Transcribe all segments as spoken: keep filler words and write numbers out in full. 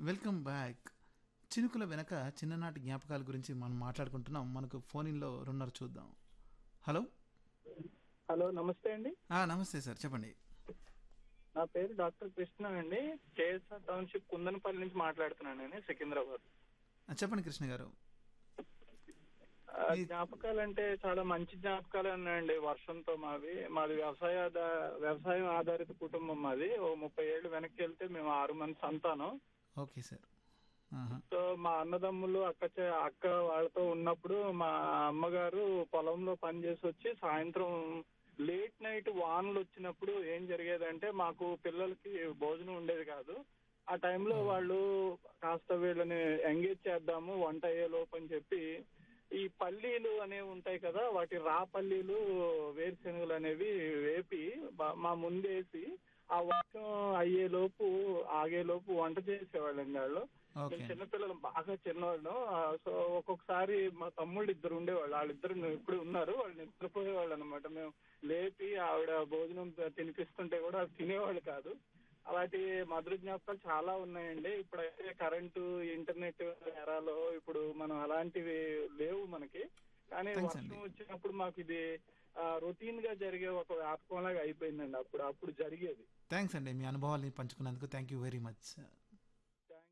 Welcome back. చినుకుల వెనక చిన్ననాటి జ్ఞాపకాల గురించి మనం మాట్లాడుకుంటున్నాం. మనకు ఫోన్ ఇన్లో రెండున్నర చూద్దాం. హలో. హలో, నమస్తే అండి. ఆ, నమస్తే సార్, చెప్పండి. నా పేరు డాక్టర్ కృష్ణ అండి. కేఎస్ఆర్ టౌన్షిప్ కుందనపల్లి నుంచి మాట్లాడుతున్నాను నేను, సికింద్రాబాద్. ఆ, చెప్పండి కృష్ణ గారు. ఆ, జ్ఞాపకాలు అంటే చాలా మంచి జ్ఞాపకాలు ఉన్నాయండి. వర్షంతో మావి మాది వ్యవసాయ ఆధా- వ్యవసాయం ఆధారిత కుటుంబం. మాది ఓ ముప్పై ఏళ్ళు వెనక్కి వెళ్తే మేము ఆరు మంది సంతానం. Okay sir. ఆహా. సో మా అన్నదమ్ములు అక్క చె- అక్క వాళ్ళతో ఉన్నప్పుడు మా అమ్మగారు పొలంలో పని చేసి వచ్చి సాయంత్రం లేట్ నైట్ వానలు వచ్చినప్పుడు ఏం జరిగేదంటే మాకు పిల్లలకి భోజనం ఉండేది కాదు. ఆ టైంలో వాళ్ళు కాస్త వీళ్ళని ఎంగేజ్ చేద్దాము వంట అయ్యే లోపు అని చెప్పి ఈ పల్లీలు అనేవి ఉంటాయి కదా, వాటి రా పల్లీలు వేరుశెనగలు అనేవి వేపి బా- మా ముందేసి ఆ వర్షం అయ్యేలోపు ఆగేలోపు వంట చేసేవాళ్ళండి వాళ్ళు. ఓకే మేము అండి. చిన్నపిల్లలు బాగా చిన్నవాళ్ళం. ఆ, సో ఒక్కొక్కసారి మా తమ్ముళ్ళు ఇద్దరు ఉండేవాళ్ళు. వాళ్ళిద్దరు ఇప్పుడు ఉన్నారు, వాళ్ళు నిద్రపోయేవాళ్ళు అనమాట. మేము లేపి ఆవిడ భోజనం తినిపిస్తుంటే కూడా అది తినేవాళ్ళు కాదు. అలాంటి మధుర జ్ఞాపకాలు చాలా ఉన్నాయండి. ఇప్పుడైతే కరెంటు ఇంటర్నెట్ ఎరాలో ఇప్పుడు మనం అలాంటివి లేవు మనకి. కానీ థ్యాంక్స్ వర్షం అండి. వచ్చినప్పుడు మాకు ఇది రొటీన్ గా జరిగే ఒక వ్యాపకం లాగా అయిపోయిందండి. అప్పుడు అప్పుడు జరిగేది. థ్యాంక్స్ అండి, మీ అనుభవాల్ని పంచుకున్నందుకు thank you very much. Thank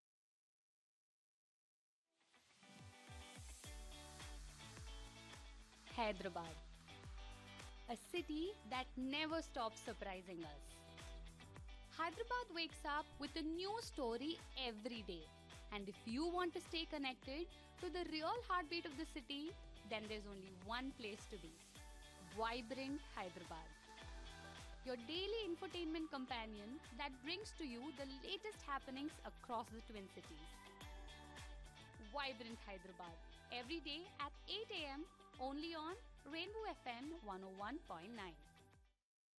Hyderabad, a city that never stops surprising us. Hyderabad wakes up with a new story every day. And if you want to stay connected to the real heartbeat of the city, then there's only one place to be: Vibrant Hyderabad. Your daily infotainment companion that brings to you the latest happenings across the Twin Cities. Vibrant Hyderabad, every day at eight a m only on Rainbow F M one oh one point nine.